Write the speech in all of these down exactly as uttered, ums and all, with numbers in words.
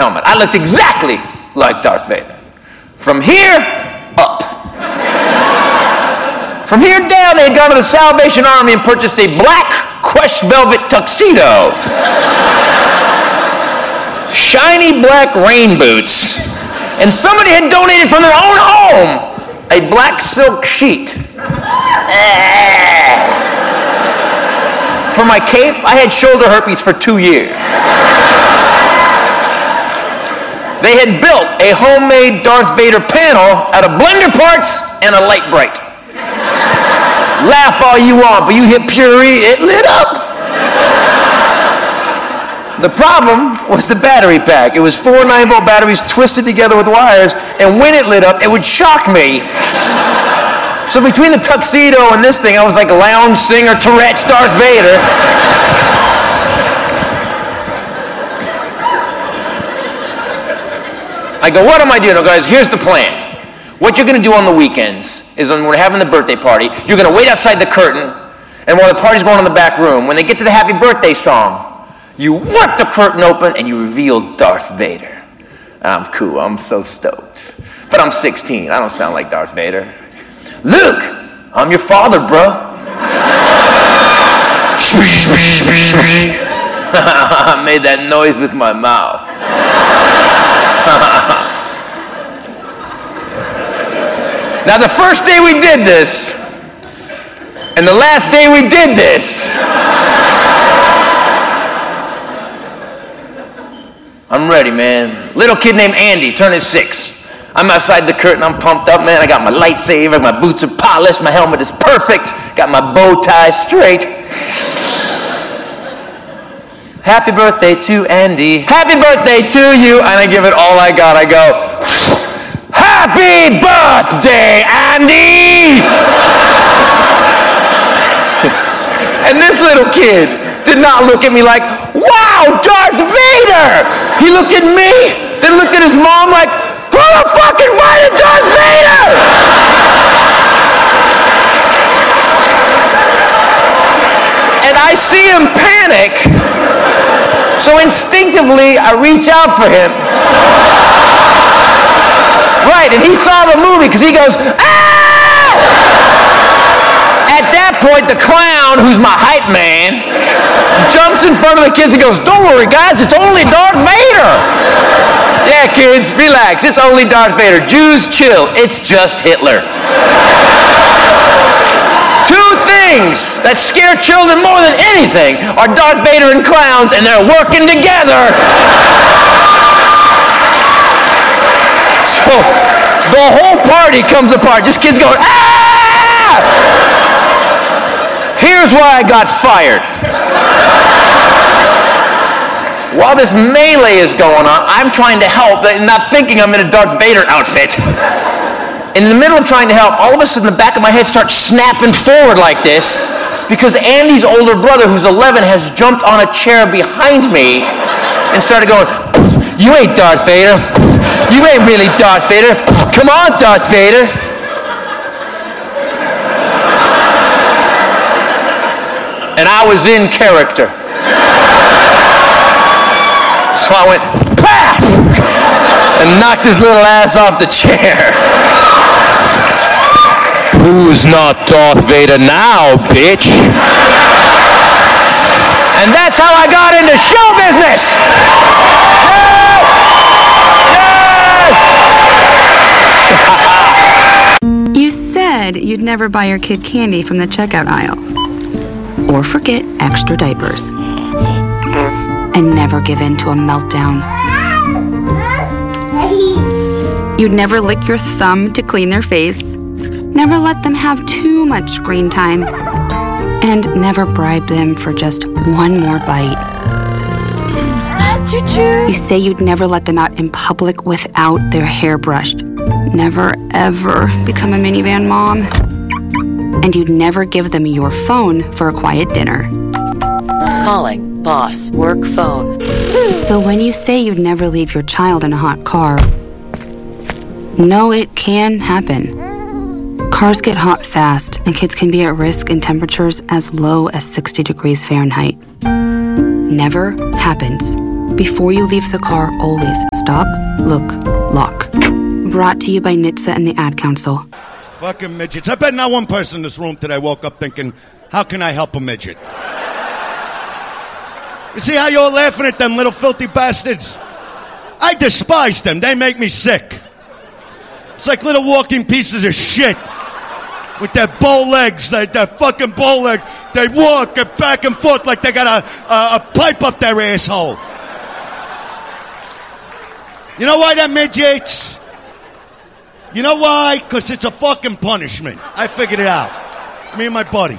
helmet. I looked exactly like Darth Vader. From here, up. From here down, they had gone to the Salvation Army and purchased a black crushed velvet tuxedo. Shiny black rain boots. And somebody had donated from their own home a black silk sheet. For my cape, I had shoulder herpes for two years. They had built a homemade Darth Vader panel out of blender parts and a light bright. Laugh all you want, but you hit Puri, it lit up. The problem was the battery pack. It was four nine-volt batteries twisted together with wires, and when it lit up, it would shock me. So between the tuxedo and this thing, I was like a lounge singer, Tourette's Darth Vader. I go, what am I doing? Oh, guys, here's the plan. What you're going to do on the weekends is when we're having the birthday party, you're going to wait outside the curtain, and while the party's going on in the back room, when they get to the happy birthday song, you whip the curtain open and you reveal Darth Vader. I'm cool, I'm so stoked. But I'm sixteen, I don't sound like Darth Vader. Luke, I'm your father, bro. I made that noise with my mouth. Now the first day we did this, and the last day we did this, I'm ready, man. Little kid named Andy, turning six. I'm outside the curtain, I'm pumped up, man. I got my lightsaber, my boots are polished, my helmet is perfect, got my bow tie straight. Happy birthday to Andy. Happy birthday to you. And I give it all I got. I go, happy birthday, Andy! And this little kid did not look at me like, wow, Darth Vader! He looked at me, then looked at his mom like, who the fuck invited Darth Vader? And I see him panic, so instinctively I reach out for him. Right, and he saw the movie because he goes, ah! At that point, the clown, who's my hype man, jumps in front of the kids and goes, don't worry, guys, it's only Darth Vader. Yeah, kids, relax. It's only Darth Vader. Jews, chill. It's just Hitler. Two things that scare children more than anything are Darth Vader and clowns, and they're working together. So the whole party comes apart. Just kids going, ah! Here's why I got fired. While this melee is going on, I'm trying to help and not thinking I'm in a Darth Vader outfit. In the middle of trying to help, all of a sudden the back of my head starts snapping forward like this because Andy's older brother, who's eleven, has jumped on a chair behind me and started going, you ain't Darth Vader. You ain't really Darth Vader. Come on, Darth Vader. And I was in character. So I went, paf! And knocked his little ass off the chair. Who's not Darth Vader now, bitch? And that's how I got into show business! Yes! Yes! You said you'd never buy your kid candy from the checkout aisle. Or forget extra diapers. And never give in to a meltdown. You'd never lick your thumb to clean their face. Never let them have too much screen time. And never bribe them for just one more bite. You say you'd never let them out in public without their hair brushed. Never, ever become a minivan mom. And you'd never give them your phone for a quiet dinner. Calling boss work phone. So when you say you'd never leave your child in a hot car, no, it can happen. Cars get hot fast, and kids can be at risk in temperatures as low as sixty degrees Fahrenheit. Never happens. Before you leave the car, always stop, look, lock. Brought to you by N H T S A and the Ad Council. Fucking midgets. I bet not one person in this room today woke up thinking, how can I help a midget? You see how you're laughing at them little filthy bastards? I despise them. They make me sick. It's like little walking pieces of shit. With their bow legs, their, their fucking bow leg. They walk back and forth like they got a, a, a pipe up their asshole. You know why that midgets? You know why? Because it's a fucking punishment. I figured it out. Me and my buddy.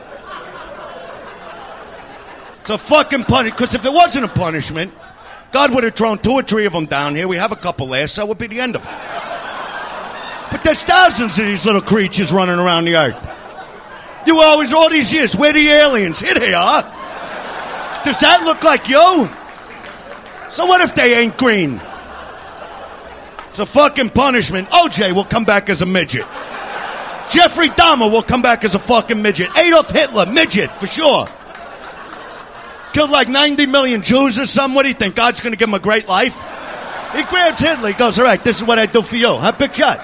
It's a fucking punishment. Because if it wasn't a punishment, God would have thrown two or three of them down here. We have a couple left, so that would be the end of it. But there's thousands of these little creatures running around the earth. You always, all these years, where the aliens? Here they are. Does that look like you? So what if they ain't green? It's a fucking punishment. O J will come back as a midget. Jeffrey Dahmer will come back as a fucking midget. Adolf Hitler, midget, for sure. Killed like ninety million Jews or something. What do you think? God's going to give him a great life? He grabs Hitler. He goes, all right, this is what I do for you. Huh? Big shot.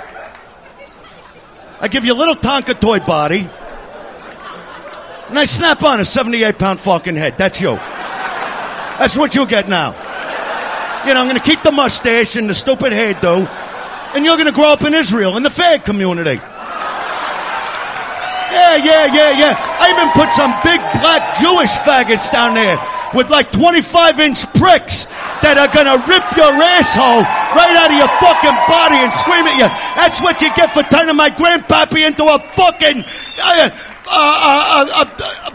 I give you a little Tonka toy body, and I snap on a seventy-eight pound fucking head. That's you. That's what you get now. You know, I'm going to keep the mustache and the stupid hairdo, and you're going to grow up in Israel, in the fag community. Yeah, yeah, yeah, yeah. I even put some big black Jewish faggots down there with like twenty-five inch pricks that are going to rip your asshole right out of your fucking body and scream at you. That's what you get for turning my grandpappy into a fucking... Uh, uh, uh, uh,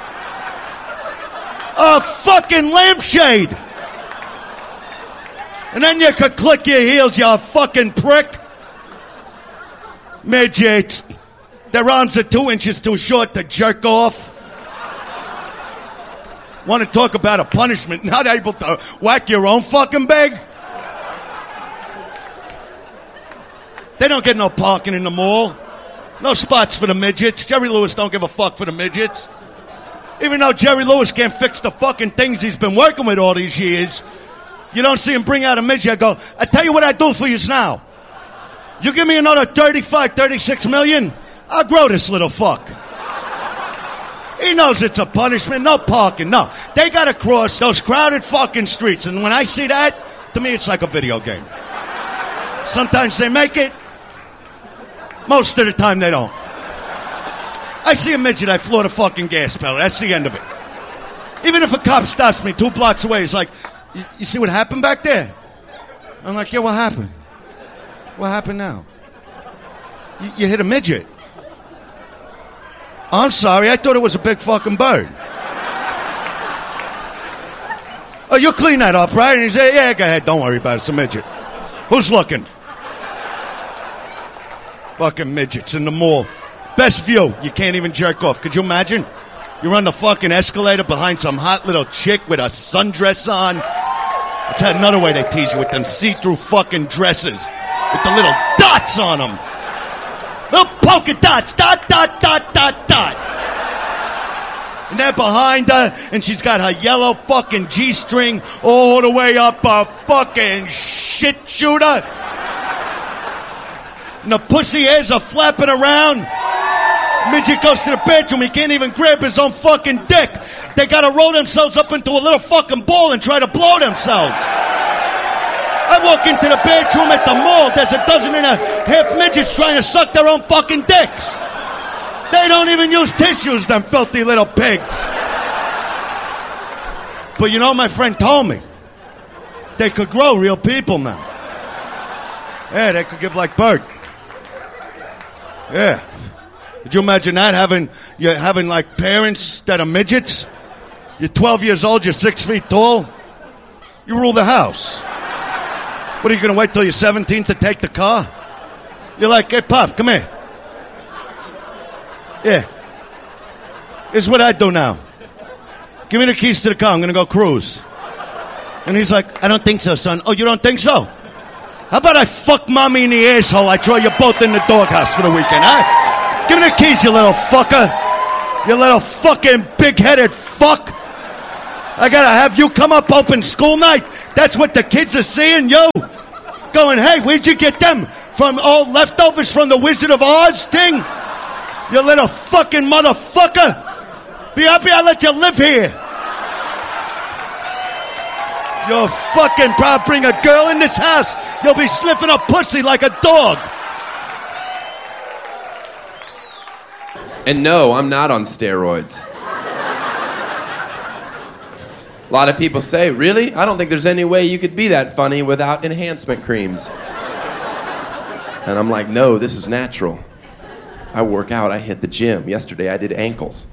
uh, a fucking lampshade. And then you could click your heels, you fucking prick. Midgets. Their arms are two inches too short to jerk off. Want to talk about a punishment? Not able to whack your own fucking bag? They don't get no parking in the mall. No spots for the midgets. Jerry Lewis don't give a fuck for the midgets. Even though Jerry Lewis can't fix the fucking things he's been working with all these years, you don't see him bring out a midget. I go, I tell you what I do for you now. You give me another thirty-five, thirty-six million, I'll grow this little fuck. He knows it's a punishment. No parking, no. They gotta cross those crowded fucking streets. And when I see that, to me it's like a video game. Sometimes they make it. Most of the time they don't. I see a midget, I floor the fucking gas pedal. That's the end of it. Even if a cop stops me two blocks away, he's like, You, you see what happened back there? I'm like, yeah, what happened? What happened now? You, you hit a midget. I'm sorry, I thought it was a big fucking bird. Oh, you'll clean that up, right? And he said, yeah, go ahead, don't worry about it, it's a midget. Who's looking? Fucking midgets in the mall. Best view, you can't even jerk off. Could you imagine? You're on the fucking escalator behind some hot little chick with a sundress on. That's another way they tease you, with them see-through fucking dresses with the little dots on them. Little polka dots, dot, dot, dot, dot, dot. And they're behind her, and she's got her yellow fucking G-string all the way up her fucking shit shooter. And the pussy hairs are flapping around. Midget goes to the bedroom, he can't even grab his own fucking dick. They gotta roll themselves up into a little fucking ball and try to blow themselves. I walk into the bedroom at the mall, there's a dozen and a half midgets trying to suck their own fucking dicks. They don't even use tissues, them filthy little pigs. But you know, my friend told me, they could grow real people now. Yeah, they could give like birth. Yeah. Could you imagine that, having you're having like parents that are midgets? You're twelve years old, you're six feet tall. You rule the house. What, are you going to wait till you're seventeen to take the car? You're like, hey, Pop, come here. Yeah. Here's what I do now. Give me the keys to the car, I'm going to go cruise. And he's like, I don't think so, son. Oh, you don't think so? How about I fuck mommy in the asshole? I throw you both in the doghouse for the weekend, huh? Give me the keys, you little fucker. You little fucking big-headed fuck. I gotta have you come up open school night. That's what the kids are seeing, yo. Going, hey, where'd you get them? From all leftovers from the Wizard of Oz thing? You little fucking motherfucker. Be happy I let you live here. You'll fucking probably bring a girl in this house. You'll be sniffing a pussy like a dog. And no, I'm not on steroids. A lot of people say, really? I don't think there's any way you could be that funny without enhancement creams. And I'm like, no, this is natural. I work out, I hit the gym. Yesterday I did ankles.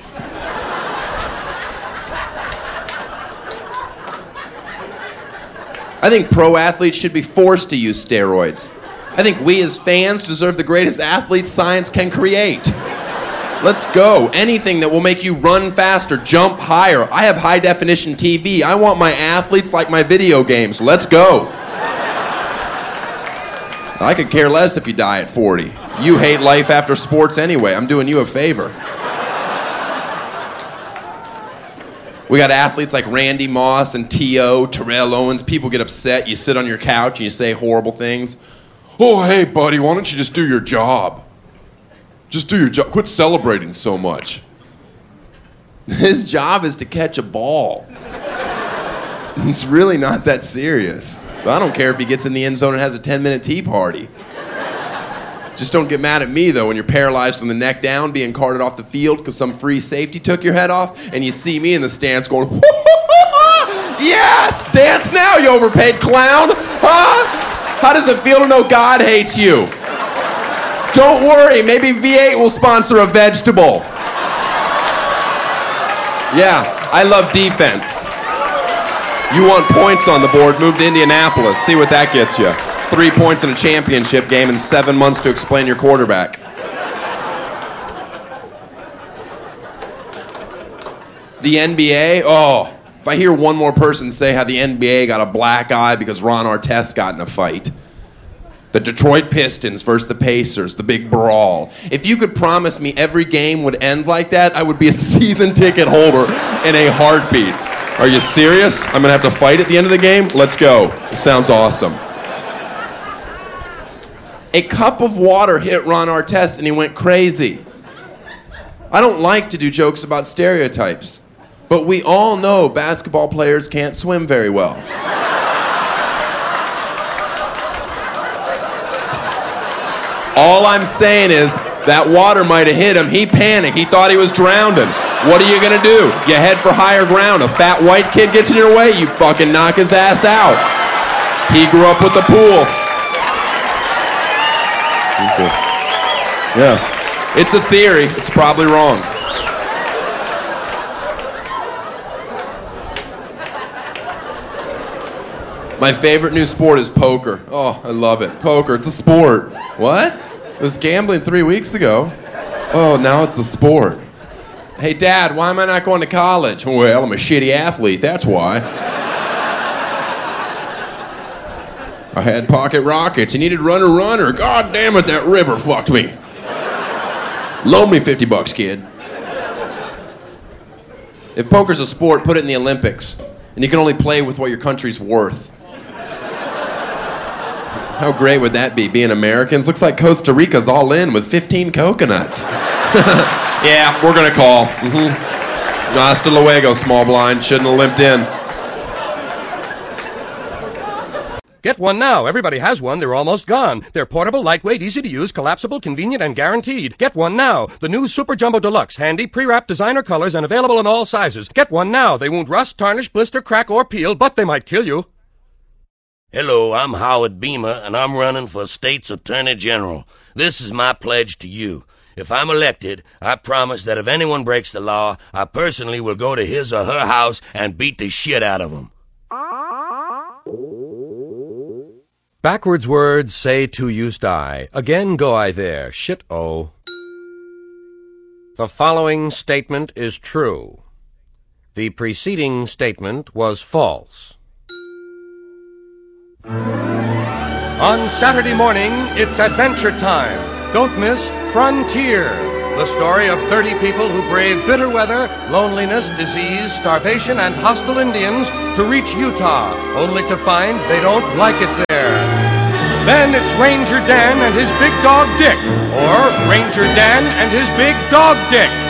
I think pro athletes should be forced to use steroids. I think we as fans deserve the greatest athletes science can create. Let's go. Anything that will make you run faster, jump higher. I have high definition T V. I want my athletes like my video games. Let's go. I could care less if you die at forty. You hate life after sports anyway. I'm doing you a favor. We got athletes like Randy Moss and T O, Terrell Owens. People get upset. You sit on your couch and you say horrible things. Oh, hey, buddy, why don't you just do your job? Just do your job. Quit celebrating so much. His job is to catch a ball. It's really not that serious. But I don't care if he gets in the end zone and has a ten-minute tea party. Just don't get mad at me, though, when you're paralyzed from the neck down, being carted off the field because some free safety took your head off, and you see me in the stands going, yes, dance now, you overpaid clown. Huh? How does it feel to know God hates you? Don't worry, maybe V eight will sponsor a vegetable. Yeah, I love defense. You want points on the board, move to Indianapolis. See what that gets you. Three points in a championship game and seven months to explain your quarterback. The N B A, oh, if I hear one more person say how the N B A got a black eye because Ron Artest got in a fight. The Detroit Pistons versus the Pacers, the big brawl. If you could promise me every game would end like that, I would be a season ticket holder in a heartbeat. Are you serious? I'm gonna have to fight at the end of the game? Let's go. It sounds awesome. A cup of water hit Ron Artest and he went crazy. I don't like to do jokes about stereotypes, but we all know basketball players can't swim very well. All I'm saying is that water might have hit him. He panicked. He thought he was drowning. What are you gonna do? You head for higher ground. A fat white kid gets in your way, you fucking knock his ass out. He grew up with the pool. Okay. Yeah. It's a theory. It's probably wrong. My favorite new sport is poker. Oh, I love it. Poker, it's a sport. What? It was gambling three weeks ago. Oh, now it's a sport. Hey, Dad, why am I not going to college? Well, I'm a shitty athlete, that's why. I had pocket rockets. You needed runner, runner. God damn it, that river fucked me. Loan me fifty bucks, kid. If poker's a sport, put it in the Olympics. And you can only play with what your country's worth. How great would that be, being Americans? Looks like Costa Rica's all in with fifteen coconuts. Yeah, we're gonna call. Mm-hmm. Hasta luego, small blind. Shouldn't have limped in. Get one now. Everybody has one. They're almost gone. They're portable, lightweight, easy to use, collapsible, convenient, and guaranteed. Get one now. The new Super Jumbo Deluxe. Handy, pre-wrapped designer colors and available in all sizes. Get one now. They won't rust, tarnish, blister, crack, or peel, but they might kill you. Hello, I'm Howard Beamer, and I'm running for state's Attorney General. This is my pledge to you. If I'm elected, I promise that if anyone breaks the law, I personally will go to his or her house and beat the shit out of them. Backwards words say to use die. Again go I there. Shit-oh. The following statement is true. The preceding statement was false. On Saturday morning, it's adventure time. Don't miss Frontier, The story of thirty people who brave bitter weather, loneliness, disease, starvation, and hostile Indians to reach Utah, only to find they don't like it there. Then it's Ranger Dan and his big dog Dick, or Ranger Dan and his big dog Dick.